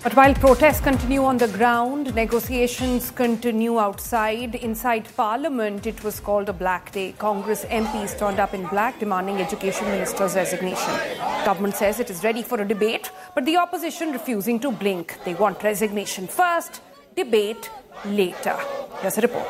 But while protests continue on the ground, negotiations continue outside. Inside Parliament, it was called a black day. Congress MPs turned up in black, demanding Education Minister's resignation. Government says it is ready for a debate, but the opposition refusing to blink. They want resignation first, debate later. Here's a report.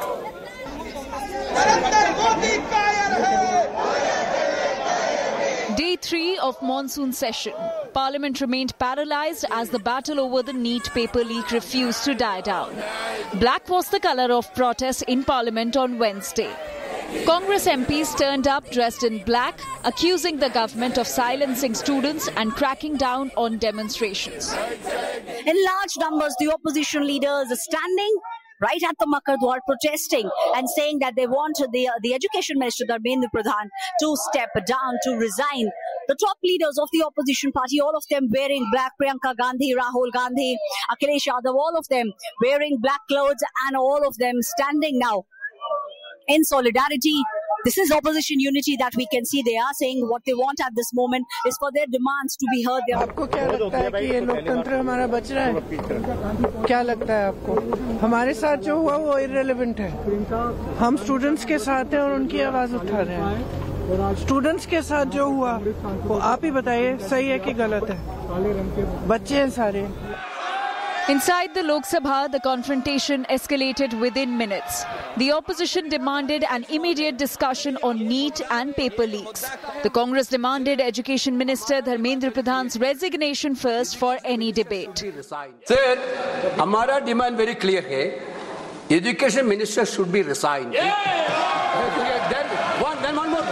Day 3 of monsoon session. Parliament remained paralysed as the battle over the NEET paper leak refused to die down. Black was the colour of protest in Parliament on Wednesday. Congress MPs turned up dressed in black, accusing the government of silencing students and cracking down on demonstrations. In large numbers, the opposition leaders are standing right at the Makar Dwar protesting and saying that they want the Education Minister, Dharmendra Pradhan, to step down, to resign. The top leaders of the opposition party, all of them wearing black, Priyanka Gandhi, Rahul Gandhi, Akhilesh Yadav, all of them wearing black clothes and all of them standing now in solidarity. This is opposition unity that we can see. They are saying what they want at this moment is for their demands to be heard. आपको क्या लगता है कि ये लोकतंत्र हमारा बच रहा है? क्या लगता है आपको? हमारे साथ जो हुआ वो इररिलेवेंट है. हम स्टूडेंट्स के साथ हैं और उनकी आवाज उठा रहे हैं. स्टूडेंट्स के साथ जो हुआ वो आप ही बताइए सही है कि गलत है. बच्चे हैं सारे. Inside the Lok Sabha, the confrontation escalated within minutes. The opposition demanded an immediate discussion on NEET and paper leaks. The Congress demanded Education Minister Dharmendra Pradhan's resignation first for any debate. Sir, our demand very clear hai. Education Minister should be resigned. Then one more.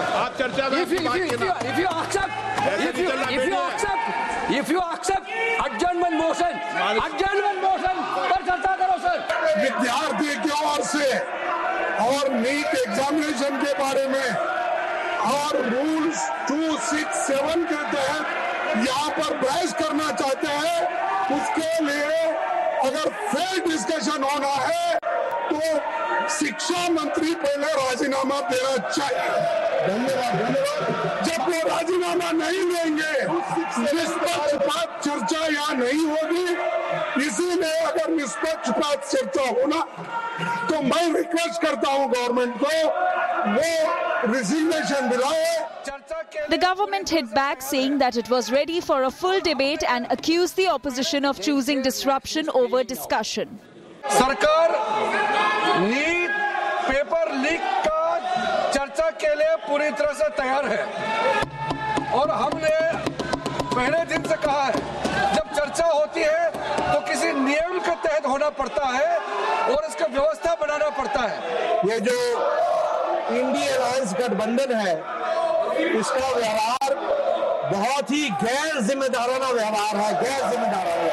If you accept adjournment motion पर चर्चा करो sir. विद्यार्थी की ओर से और NEET examination के बारे में और रूल्स 267 के तहत यहाँ पर बहस करना चाहते हैं. उसके लिए अगर फेयर डिस्कशन होना है तो शिक्षा मंत्री पहले राजीनामा देना चाहिए. धन्यवाद. जब वो राजीनामा नहीं देंगे निष्पक्षपात चर्चा यहाँ नहीं होगी. इसीलिए अगर निष्पक्षपात चर्चा होना तो मैं रिक्वेस्ट करता हूँ गवर्नमेंट को वो रिजिग्नेशन दिलाए. The government hit back, saying that it was ready for a full debate and accused the opposition of choosing disruption over discussion. सरकार नीट पेपर लीक का चर्चा के लिए पूरी तरह से तैयार है और हमने पहले दिन से कहा है जब चर्चा होती है तो किसी नियम के तहत होना पड़ता है और इसका व्यवस्था बनाना पड़ता है. ये जो इंडिया अलायंस गठबंधन है इसका व्यवहार बहुत ही गैर जिम्मेदाराना व्यवहार है. गैर जिम्मेदाराना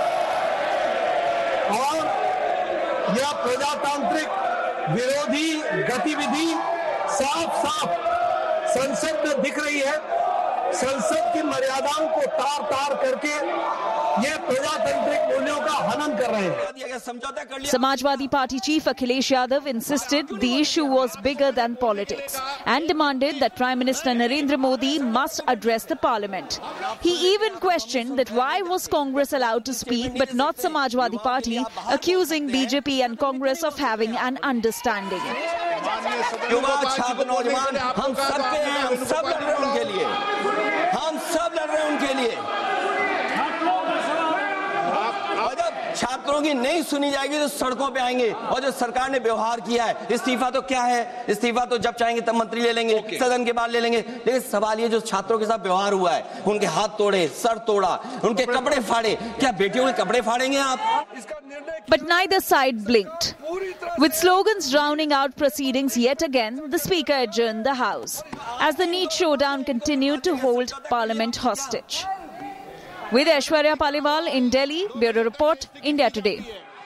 और यह प्रजातांत्रिक विरोधी गतिविधि साफ संसद में दिख रही है. संसद की मर्यादाओं को तार करके ये प्रजातांत्रिक मूल्यों का हनन कर रहे हैं. Samajwadi Party chief Akhilesh Yadav insisted the issue was bigger than politics and demanded that Prime Minister Narendra Modi must address the parliament. He even questioned that why was Congress allowed to speak but not Samajwadi Party, accusing BJP and Congress of having an understanding. युवा छात्र नौजवान हम सबके हैं. हम सब लड़ रहे हैं उनके लिए. हम सब लड़ रहे हैं उनके लिए. और जब छात्रों की नहीं सुनी जाएगी तो सड़कों पे आएंगे. और जो सरकार ने व्यवहार किया है, इस्तीफा तो क्या है? इस्तीफा तो जब चाहेंगे तब मंत्री ले लेंगे, सदन के बाद ले लेंगे. लेकिन सवाल ये जो छात्रों के साथ व्यवहार हुआ है, उनके हाथ तोड़े, सर तोड़ा, उनके कपड़े फाड़े, क्या बेटियों के कपड़े फाड़ेंगे आप? But neither side blinked. With slogans drowning out proceedings yet again, the Speaker adjourned the House as the NEET showdown continued to hold Parliament hostage. With Aishwarya Paliwal in Delhi, Bureau Report, India Today.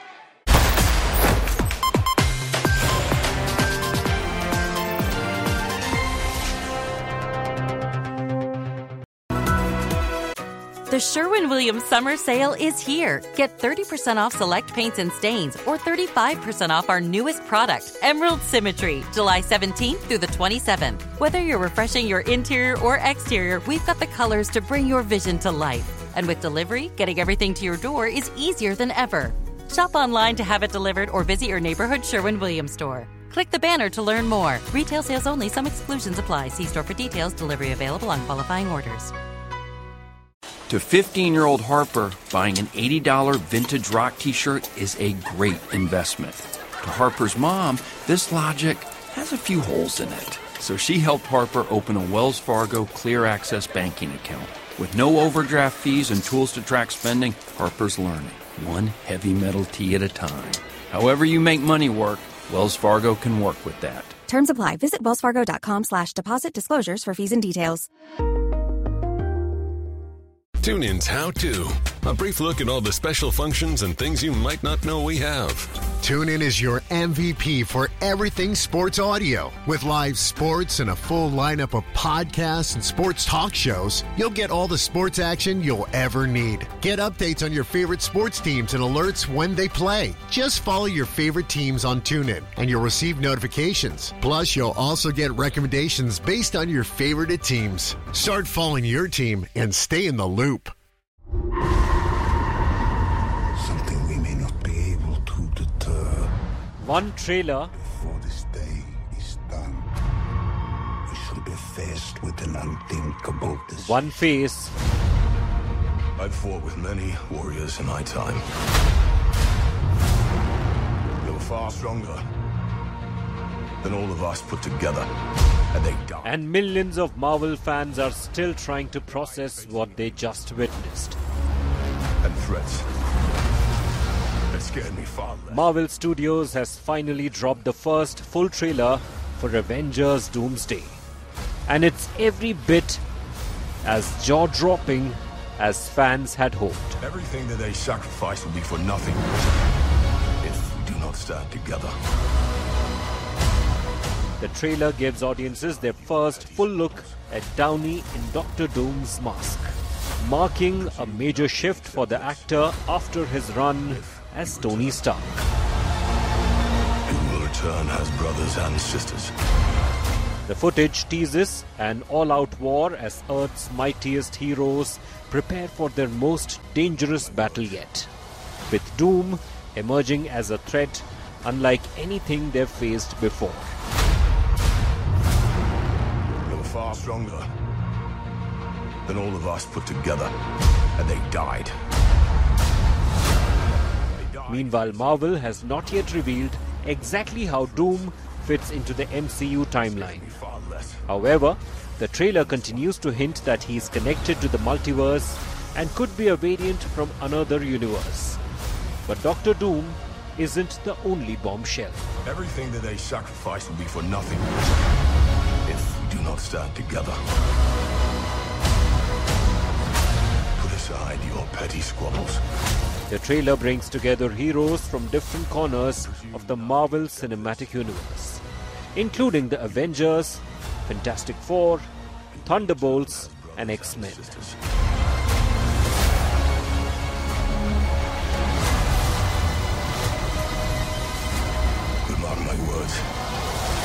The Sherwin-Williams summer sale is here. Get 30% off select paints and stains or 35% off our newest product, Emerald Symmetry, July 17th through the 27th. Whether you're refreshing your interior or exterior, we've got the colors to bring your vision to life. And with delivery, getting everything to your door is easier than ever. Shop online to have it delivered or visit your neighborhood Sherwin-Williams store. Click the banner to learn more. Retail sales only. Some exclusions apply. See store for details. Delivery available on qualifying orders. To 15-year-old Harper, buying an $80 vintage rock t-shirt is a great investment. To Harper's mom, this logic has a few holes in it. So she helped Harper open a Wells Fargo Clear Access banking account. With no overdraft fees and tools to track spending, Harper's learning, one heavy metal tee at a time. However you make money work, Wells Fargo can work with that. Terms apply. Visit wellsfargo.com/deposit disclosures for fees and details. TuneIn's How To. A brief look at all the special functions and things you might not know we have. TuneIn is your MVP for everything sports audio. With live sports and a full lineup of podcasts and sports talk shows, you'll get all the sports action you'll ever need. Get updates on your favorite sports teams and alerts when they play. Just follow your favorite teams on TuneIn, and you'll receive notifications. Plus, you'll also get recommendations based on your favorite teams. Start following your team and stay in the loop. Something we may not be able to deter. One trailer. Before this day is done, we shall be faced with an unthinkable decision. One face. I've fought with many warriors in my time. They were far stronger than all of us put together. And they died. And millions of Marvel fans are still trying to process what they just witnessed. And threats that scared me far less. Marvel Studios has finally dropped the first full trailer for Avengers Doomsday. And it's every bit as jaw-dropping as fans had hoped. Everything that they sacrifice will be for nothing if we do not stand together. The trailer gives audiences their first full look at Downey in Dr. Doom's mask, marking a major shift for the actor after his run as Tony Stark. He will return as brothers and sisters. The footage teases an all-out war as Earth's mightiest heroes prepare for their most dangerous battle yet, with Doom emerging as a threat unlike anything they've faced before. Far stronger than all of us put together, and they died. Meanwhile, Marvel has not yet revealed exactly how Doom fits into the MCU timeline. However, the trailer continues to hint that he is connected to the multiverse and could be a variant from another universe. But Dr. Doom isn't the only bombshell. Everything that they sacrifice will be for nothing if we do not stand together. Put aside your petty squabbles. The trailer brings together heroes from different corners of the Marvel Cinematic Universe, including the Avengers, Fantastic Four, Thunderbolts, and X-Men. Good mark my words.